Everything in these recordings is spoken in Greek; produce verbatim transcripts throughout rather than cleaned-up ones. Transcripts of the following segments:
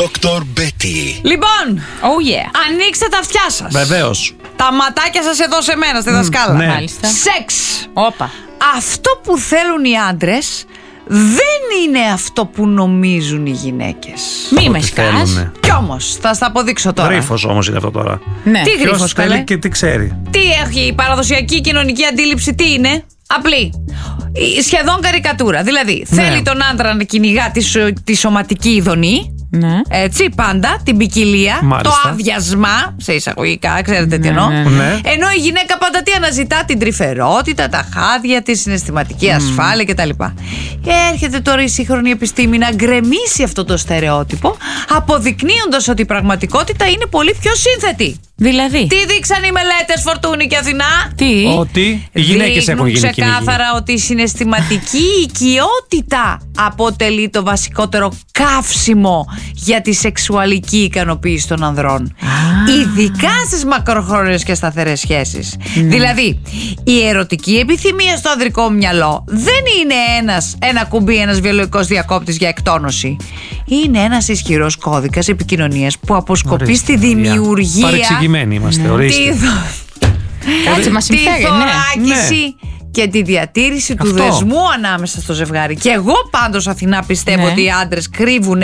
Δόκτωρ Μπέτι. Λοιπόν, oh yeah. ανοίξτε τα αυτιά σας. Βεβαίως. Τα ματάκια σας εδώ σε μένα, στη δασκάλα. ναι. Μάλιστα. Σεξ. Όπα. Αυτό που θέλουν οι άντρες δεν είναι αυτό που νομίζουν οι γυναίκες. Μη με σκάς. θέλουνε. Κι όμως, θα στα αποδείξω τώρα. Γρίφος όμως είναι αυτό τώρα. Ναι. Τι γρίφος, Ποιος καλέ? θέλει και τι ξέρει. Τι έχει η παραδοσιακή κοινωνική αντίληψη, τι είναι? Απλή. Η- Σχεδόν καρικατούρα. Δηλαδή, Ναι. θέλει τον άντρα να κυνηγά τη, σω- τη σωματική ειδονή. Ναι. Έτσι, πάντα, την ποικιλία, Μάλιστα. το άδειασμα, σε εισαγωγικά, ξέρετε τι εννοώ. ναι, ναι. Ενώ η γυναίκα πάντα τι αναζητά? Την τρυφερότητα, τα χάδια, τη συναισθηματική ασφάλεια κτλ. Έρχεται τώρα η σύγχρονη επιστήμη να γκρεμίσει αυτό το στερεότυπο, αποδεικνύοντας ότι η πραγματικότητα είναι πολύ πιο σύνθετη. Δηλαδή. Τι δείξαν οι μελέτες, Φορτούνη και Αθηνά? Τι. Ότι οι γυναίκες έχουν γίνει κυνηγοί. ξεκάθαρα ότι η συναισθηματική οικειότητα αποτελεί το βασικότερο καύσιμο για τη σεξουαλική ικανοποίηση των ανδρών. Ειδικά στις μακροχρόνιες και σταθερές σχέσεις. Δηλαδή, η ερωτική επιθυμία στο ανδρικό μυαλό δεν είναι ένας, ένα κουμπί, ένας βιολογικός διακόπτης για εκτόνωση. Είναι ένας ισχυρός κώδικας επικοινωνίας που αποσκοπεί Ορίστε, στη παιδιά. δημιουργία. Παρεξηγημένοι είμαστε, ορίστε. Τη Κάτσε, μας τη συμφέρει, ναι. θωράκιση και τη διατήρηση του Αυτό. δεσμού ανάμεσα στο ζευγάρι. Και εγώ πάντως, Αθηνά, πιστεύω Ναι. ότι οι άντρες κρύβουν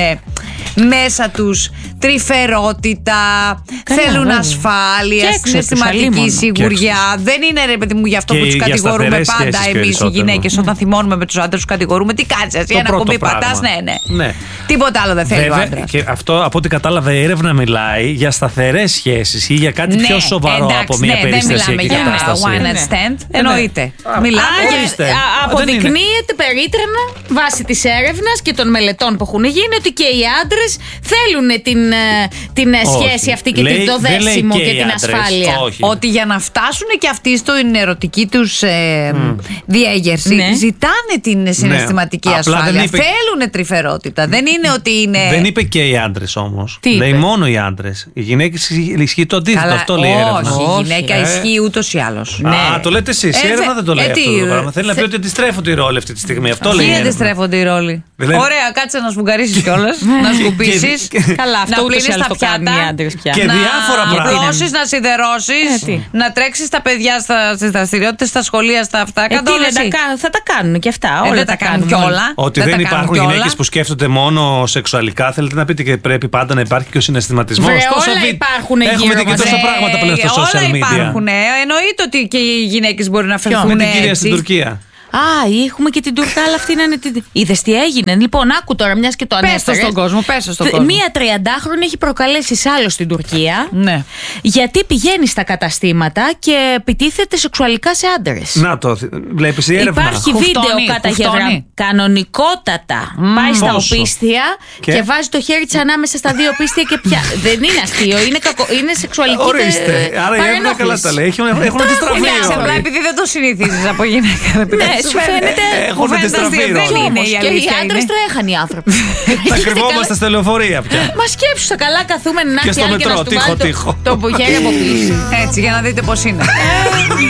μέσα τους τρυφερότητα, Καλά, θέλουν βέβαια. ασφάλεια, Και έξω συναισθηματική τους, αλλήμον. σιγουριά. Δεν είναι, ρε παιδί μου, γι' αυτό Και που τους για κατηγορούμε σταθερές πάντα σχέσεις εμείς οι περισσότερο. γυναίκες. Όταν θυμώνουμε με τους άντρες, τους κατηγορούμε. Τι κάνεις εσύ, Το ένα πρώτο κουμπί πράγμα. πατάς? Ναι, ναι. Ναι. Τίποτα άλλο δεν θέλει ο Βέβαια, άντρας. και αυτό από ό,τι κατάλαβα, η έρευνα μιλάει για σταθερές σχέσεις ή για κάτι Ναι, πιο σοβαρό εντάξει, από μια ναι, δεν περιστασιακή μιλάμε για κατάσταση. one night Ναι. stand. Ναι. Εννοείται. Α, Μιλάμε α, για. ορίστε. Α, Δεν Αποδεικνύεται περίτρανα βάσει της έρευνας και των μελετών που έχουν γίνει ότι και οι άντρες θέλουν την, ε, την ε, Όχι. σχέση αυτή και Λέει- το δεν λέει δέσιμο και και οι την άντρες. ασφάλεια. Όχι. Ότι για να φτάσουν και αυτοί στην ερωτική τους ε, διέγερση, Ναι. ζητάνε την συναισθηματική Απλά δεν ασφάλεια. είπε- Θέλουν τρυφερότητα. Δεν είναι ότι είναι. Δεν είπε και οι άντρες όμως. Τι είπε? Λέει μόνο οι άντρες. Οι γυναίκες ισχύει το αντίθετο. Καλά, Αυτό λέει η έρευνα. όχι, η γυναίκα Ε. ισχύει ούτως ή άλλως. Α, το λέτε εσείς. Η Ε, έρευνα θε- δεν το λέει ε, τι, αυτό το πράγμα. Θέλει να πει θε- ότι αντιστρέφονται οι ρόλοι αυτή τη στιγμή. Αυτό λέει η Ποιοι έρευνα. αντιστρέφονται οι ρόλοι. Δηλαδή- Ωραία, κάτσε να σφουγγαρίσεις κιόλας, να σκουπίσεις. και- Καλά, αυτό να ούτως ή πλύνεις άλλως τα το κάνουν πιάτα, οι άντρες πια. Και να διάφορα πράγματα. πλώσεις, να σιδερώσεις, Ε, τι. να τρέξεις τα παιδιά στα- στις δραστηριότητες, στα σχολεία, στα αυτά. Ε, Κάτω τι όλα δεν τα εσύ. κα- θα τα κάνουν και αυτά. Ε, όλα δεν τα κάνουν όλοι. κιόλα. Ότι Δεν δεν, τα κάνουν υπάρχουν κιόλα. γυναίκες που σκέφτονται μόνο σεξουαλικά. Θέλετε να πείτε και πρέπει πάντα να υπάρχει και ο συναισθηματισμός. Βρε, Τόσα όλα βι- υπάρχουν Έχουμε γύρω δει και μας. τόσα Ε, πράγματα πλέον στα social Όλα media. υπάρχουν. ε. Εννοείται ότι και οι γυναίκες μπορεί να Με φερθούν την κυρία έτσι. στην Τουρκία. Α, έχουμε και την Τουρκάλα αυτή να είναι. την- Είδες τι έγινε. Λοιπόν, άκου τώρα, μια και το Πες το ανέφερες. στον κόσμο, πες το στον Τε- κόσμο. Μία τριαντάχρονη έχει προκαλέσει άλλο στην Τουρκία. Ναι. Γιατί πηγαίνει στα καταστήματα και επιτίθεται σεξουαλικά σε άντρες. Να το, βλέπεις η έρευνα. Υπάρχει Χουφτώνει, βίντεο καταγεγραμμένο. χουφτώνει. Κανονικότατα. Πάει στα Πόσο? οπίστια και... Και? βάζει το χέρι της ανάμεσα στα δύο οπίστια και πια. Δεν είναι αστείο, είναι, κακο... είναι σεξουαλική Ορίστε. τε- Άρα η έρευνα καλά τα λέει. Έχουν, έχουν αντιστραφεί. οι Εντάξει, απλά όροι. επειδή δεν το συνηθίζεις από γυναίκα. Ναι, σου φαίνεται. Έχουν Μου φαίνεται αντιστραφεί αστείο. οι Δεν ρόλοι. είναι Όμως η και οι αλήθεια. άντρες είναι. τρέχαν οι άνθρωποι. Θα κρυβόμαστε στα λεωφορεία πια. Μα σκέψου τα καλά καθούμενοι να Και έρθει στο άλλη και να μετρό, σου τείχο, βάλει το- τείχο. το χέρι από πίσω. Έτσι, για να δείτε πώς είναι.